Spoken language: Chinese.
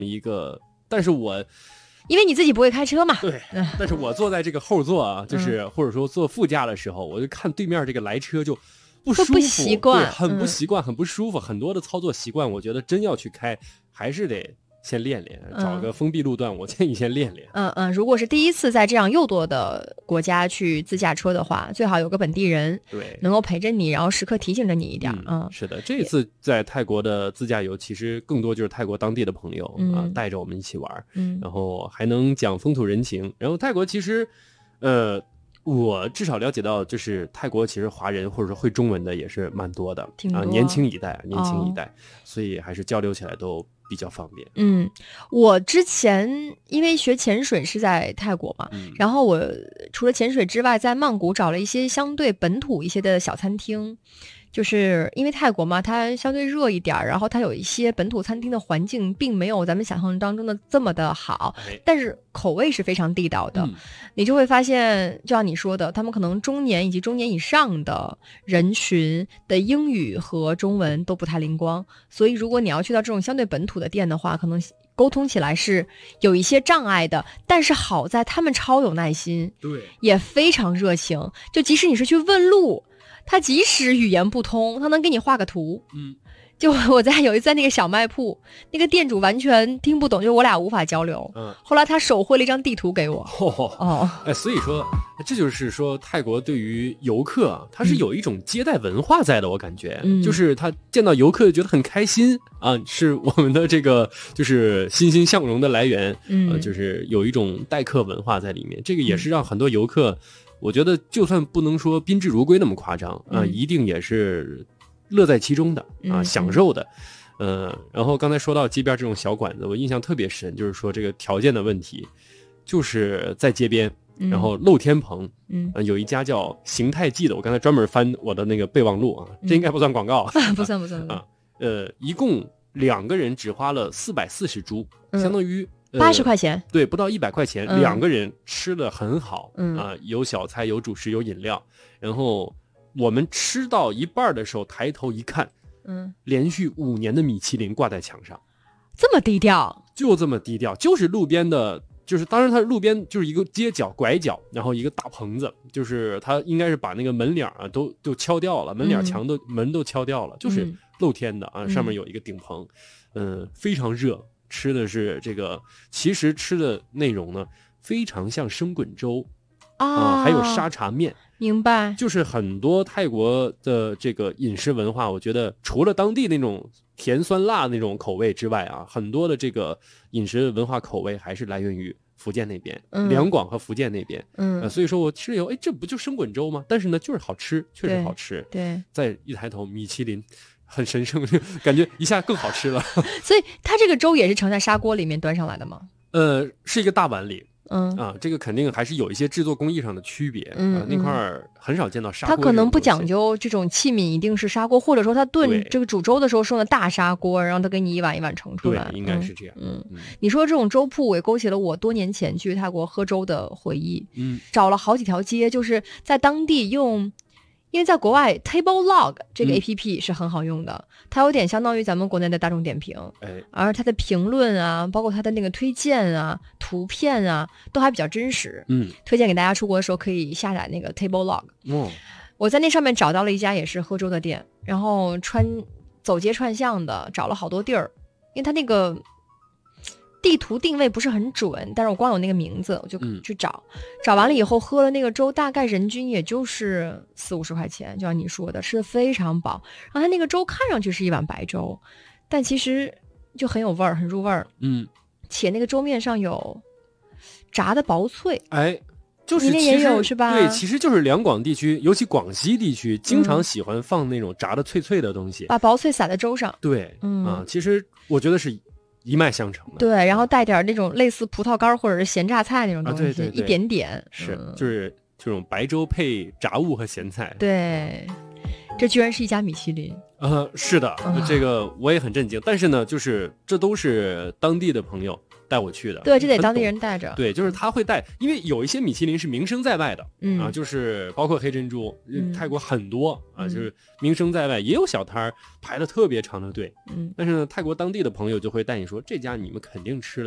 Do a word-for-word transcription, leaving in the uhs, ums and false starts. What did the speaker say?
一个，但是我因为你自己不会开车嘛， 对，但是我坐在这个后座啊，就是、 嗯、 或者说坐副驾的时候，我就看对面这个来车就不舒服， 不习惯， 对，很不习惯、嗯，很不舒服。很多的操作习惯，我觉得真要去开，还是得先练练，找个封闭路段，嗯、我建议先练练。 嗯嗯，如果是第一次在这样又多的国家去自驾车的话，最好有个本地人， 对， 能够陪着你，然后时刻提醒着你一点。嗯， 嗯是的，这一次在泰国的自驾游，其实更多就是泰国当地的朋友、嗯、啊，带着我们一起玩， 嗯， 然后还能讲风土人情。然后泰国其实，呃。我至少了解到，就是泰国其实华人或者说会中文的也是蛮多的挺多啊，年轻一代，年轻一代、 哦， 所以还是交流起来都比较方便。 嗯，我之前因为学潜水是在泰国嘛、嗯，然后我除了潜水之外，在曼谷找了一些相对本土一些的小餐厅。就是因为泰国嘛，它相对热一点，然后它有一些本土餐厅的环境并没有咱们想象当中的这么的好，但是口味是非常地道的、嗯、你就会发现就像你说的，他们可能中年以及中年以上的人群的英语和中文都不太灵光，所以如果你要去到这种相对本土的店的话，可能沟通起来是有一些障碍的，但是好在他们超有耐心， 对， 也非常热情，就即使你是去问路，他即使语言不通，他能给你画个图。 嗯， 就我在有一次在那个小卖铺，那个店主完全听不懂，就我俩无法交流。 嗯， 后来他手绘了一张地图给我。 哦， 哦哎，所以说这就是说泰国对于游客，他是有一种接待文化在的，我感觉、嗯，就是他见到游客觉得很开心啊，是我们的这个就是欣欣向荣的来源。嗯、呃，就是有一种待客文化在里面，这个也是让很多游客。我觉得就算不能说宾至如归那么夸张啊、呃嗯，一定也是乐在其中的啊、呃，享受的。呃，然后刚才说到街边这种小馆子，我印象特别深，就是说这个条件的问题，就是在街边，然后露天棚，嗯、呃，有一家叫邢泰记的，我刚才专门翻我的那个备忘录啊，这应该不算广告， 嗯、不算不算啊，呃，一共两个人只花了四百四十铢、嗯，相当于。 八十块钱、呃， 对，不到一百块钱、嗯，两个人吃的很好， 嗯啊、呃，有小菜，有主食，有饮料。然后我们吃到一半的时候，抬头一看， 嗯， 连续五年的米其林挂在墙上， 这么低调， 就这么低调，就是路边的，就是当然它路边就是一个街角拐角，然后一个大棚子，就是它应该是把那个门脸啊都都敲掉了，门脸墙都、嗯、门都敲掉了，就是露天的啊，上面有一个顶棚，嗯、呃，非常热。吃的是这个，其实吃的内容呢，非常像生滚粥啊、 哦呃，还有沙茶面。 明白， 就是很多泰国的这个饮食文化，我觉得除了当地那种甜酸辣那种口味之外啊，很多的这个饮食文化口味还是来源于福建那边，嗯、两广和福建那边。嗯、呃，所以说我吃了以后，哎，这不就生滚粥吗？但是呢，就是好吃，确实好吃。 对， 再一抬头，米其林。很神圣，感觉一下更好吃了。 所以它这个粥也是盛在砂锅里面端上来的吗？ 呃，是一个大碗里。 嗯啊，这个肯定还是有一些制作工艺上的区别。 嗯， 啊、那块儿很少见到砂锅。 它可能不讲究这种器皿一定是砂锅，或者说它炖这个煮粥的时候是用的大砂锅，然后它给你一碗一碗盛出来。 对，应该是这样。 嗯，嗯你说这种粥铺也勾起了我多年前去泰国喝粥的回忆。 嗯， 找了好几条街，就是在当地用。因为在国外 Table Log 这个 A P P 是很好用的、嗯、它有点相当于咱们国内的大众点评、 哎、 而它的评论啊包括它的那个推荐啊图片啊都还比较真实。 嗯， 推荐给大家出国的时候可以下载那个 Table Log。 哦， 我在那上面找到了一家也是喝粥的店，然后穿走街串巷的找了好多地儿，因为它那个地图定位不是很准，但是我光有那个名字我就去找、嗯、找完了以后喝了那个粥，大概人均也就是四五十块钱，就像你说的吃的非常饱。然后它那个粥看上去是一碗白粥，但其实就很有味儿，很入味儿。 嗯， 且那个粥面上有炸的薄脆。 哎，就是你那也有是吧？ 对，其实就是两广地区，尤其广西地区经常喜欢放那种炸的脆脆的东西、嗯、 把薄脆撒在粥上。 对， 嗯啊，其实我觉得是一脉相承的。 对，然后带点那种类似葡萄干或者是咸榨菜那种东西、 啊、对对对， 一点点是、 嗯、 就是这种白粥配炸物和咸菜。 对，这居然是一家米其林呃，是的，这个我也很震惊。但是呢，就是这都是当地的朋友带我去的。 对，这得当地人带着。 对，就是他会带，因为有一些米其林是名声在外的， 嗯啊，就是包括黑珍珠， 嗯、 泰国很多啊， 嗯、 就是名声在外，也有小摊儿排了特别长的队。 嗯， 但是呢，泰国当地的朋友就会带你说，这家你们肯定吃了。